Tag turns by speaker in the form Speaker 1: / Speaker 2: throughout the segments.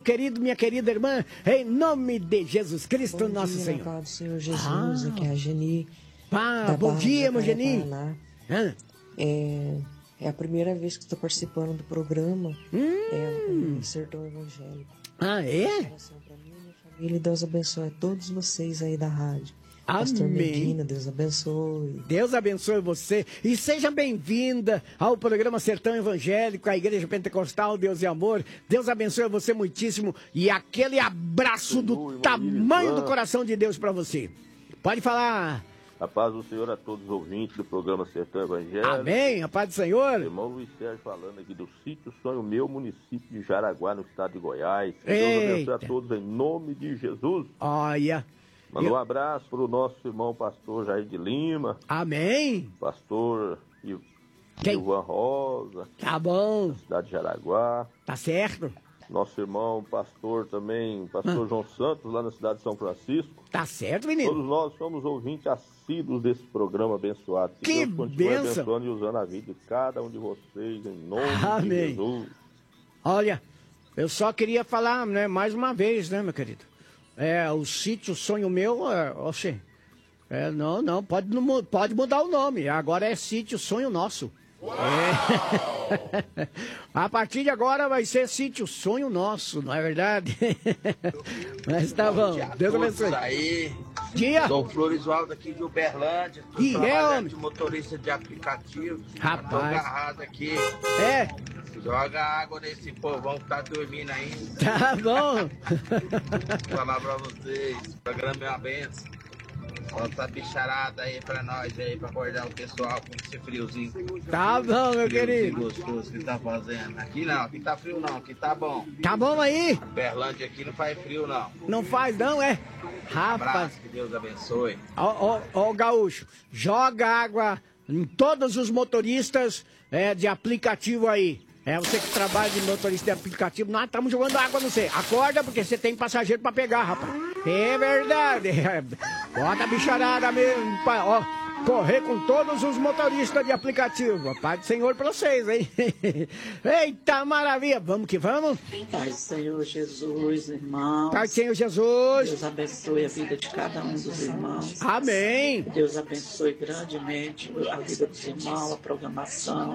Speaker 1: querido, minha querida irmã, em nome de Jesus Cristo, nosso Senhor.
Speaker 2: Bom dia, do Senhor Jesus, aqui é a Geni.
Speaker 1: Bom dia, meu Geni.
Speaker 2: É a primeira vez que estou participando do programa, o Sertão Evangélico.
Speaker 1: É?
Speaker 2: Oração para mim e minha família, Deus abençoe a todos vocês aí da rádio.
Speaker 1: Amém.
Speaker 2: Pastor Medina, Deus abençoe.
Speaker 1: Deus abençoe você. E seja bem-vinda ao programa Sertão Evangélico, a Igreja Pentecostal Deus e Amor. Deus abençoe você muitíssimo. E aquele abraço do tamanho do coração de Deus para você. Pode falar.
Speaker 3: A paz do Senhor a todos os ouvintes do programa Sertão Evangélico.
Speaker 1: Amém, a paz do Senhor.
Speaker 3: Irmão Luiz Sérgio falando aqui do sítio Sonho Meu, município de Jaraguá, no estado de Goiás. Deus abençoe a todos em nome de Jesus.
Speaker 1: Olha.
Speaker 3: Manda um abraço para o nosso irmão pastor Jair de Lima.
Speaker 1: Amém.
Speaker 3: Pastor Ivan Rosa.
Speaker 1: Tá bom.
Speaker 3: Cidade de Jaraguá.
Speaker 1: Tá certo.
Speaker 3: Nosso irmão pastor também, pastor João Santos, lá na cidade de São Francisco.
Speaker 1: Tá certo, menino.
Speaker 3: Todos nós somos ouvintes assíduos desse programa abençoado.
Speaker 1: Que
Speaker 3: Deus continue
Speaker 1: bênção.
Speaker 3: abençoando e usando a vida de cada um de vocês, em nome
Speaker 1: Amém.
Speaker 3: de Jesus.
Speaker 1: Olha, eu só queria falar, né, mais uma vez, né, meu querido? O sítio Sonho Meu, não, pode mudar o nome. Agora é sítio Sonho Nosso. A partir de agora vai ser sítio Sonho Nosso, não é verdade? Mas tá bom, Deus abençoe.
Speaker 4: Aí,
Speaker 1: dia.
Speaker 4: Sou Florisvaldo aqui de Uberlândia, tô
Speaker 1: E
Speaker 4: trabalhando de motorista de aplicativo.
Speaker 1: Rapaz.
Speaker 4: Tô agarrado aqui. Joga água nesse povão que tá dormindo aí.
Speaker 1: Tá bom.
Speaker 4: Vou falar pra vocês, o programa é uma benção. Bota essa bicharada aí pra nós aí, pra acordar o pessoal com esse friozinho.
Speaker 1: Tá bom, meu querido.
Speaker 4: Gostoso que tá fazendo. Aqui não, aqui tá frio não, aqui tá bom.
Speaker 1: Tá bom aí?
Speaker 4: Uberlândia aqui não faz frio não.
Speaker 1: Não faz não, é? Rapaz.
Speaker 4: Abraço, que Deus abençoe.
Speaker 1: Ó, Gaúcho, joga água em todos os motoristas de aplicativo aí. Você que trabalha de motorista de aplicativo, nós estamos jogando água no você. Acorda, porque você tem passageiro pra pegar, rapaz. É verdade. Bota a bicharada mesmo, ó. Correr com todos os motoristas de aplicativo. A paz do Senhor pra vocês, hein? Eita maravilha. Vamos que vamos.
Speaker 5: Pai do Senhor Jesus, irmãos.
Speaker 1: Pai do Senhor Jesus.
Speaker 5: Deus abençoe a vida de cada um dos irmãos.
Speaker 1: Amém.
Speaker 5: Deus abençoe grandemente a vida dos irmãos, a programação.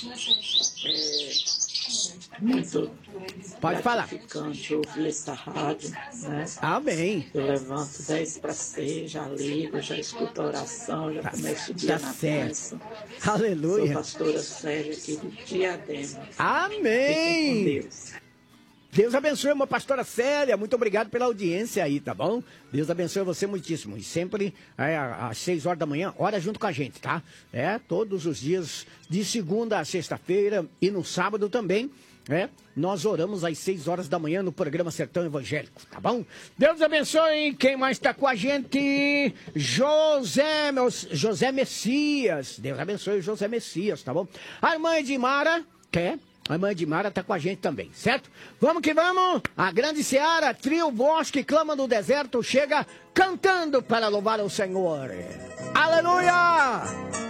Speaker 5: Muito gratificante ouvir essa rádio, né?
Speaker 1: Amém.
Speaker 5: Eu levanto 10 para 6, já ligo, já escuto a oração, já começo o dia na bênção.
Speaker 1: Aleluia.
Speaker 5: Sou pastora Célia aqui do Diadema.
Speaker 1: Amém.
Speaker 5: Com Deus.
Speaker 1: Deus abençoe, uma pastora Célia. Muito obrigado pela audiência aí, tá bom? Deus abençoe você muitíssimo. E sempre às 6 horas da manhã, ora junto com a gente, tá? Todos os dias, de segunda a sexta-feira e no sábado também. Nós oramos às 6 horas da manhã no programa Sertão Evangélico, tá bom? Deus abençoe. Quem mais está com a gente? José Messias. Deus abençoe o José Messias, tá bom? A irmã Edmara, a irmã Edmara está com a gente também, certo? Vamos que vamos! A grande seara, trio voz que clama no deserto, chega cantando para louvar o Senhor. Aleluia!